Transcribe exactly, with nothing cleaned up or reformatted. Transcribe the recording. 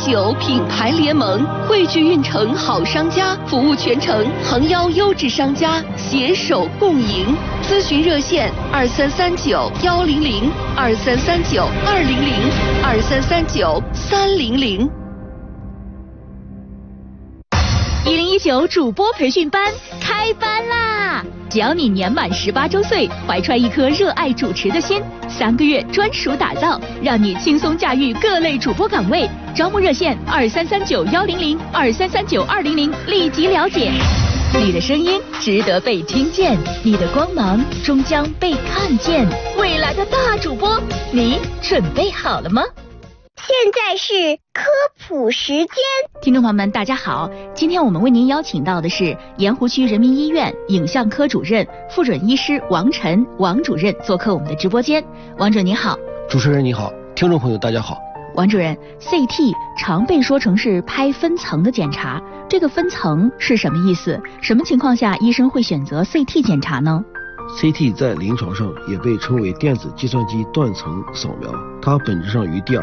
九品牌联盟，汇聚运城好商家，服务全城，诚邀优质商家携手共赢。咨询热线二三三九幺零零二三三九二零零二三三九三零零。 一零一九主播培训班开班啦！只要你年满十八周岁，怀揣一颗热爱主持的心，三个月专属打造，让你轻松驾驭各类主播岗位。招募热线二三三九幺零零二三三九二零零，立即了解。你的声音值得被听见，你的光芒终将被看见。未来的大主播，你准备好了吗？ 现在是科普时间， 听众朋友们，大家好，今天我们为您邀请到的是盐湖区人民医院影像科主任、副准医师王晨王主任做客我们的直播间。王主任你好。 主持人你好，听众朋友大家好。 王主任 ，C T 常被说成是拍分层的检查，这个分层是什么意思？什么情况下医生会选择 C T 检查呢？ C T 在临床上也被称为电子计算机断层扫描，它本质上与第二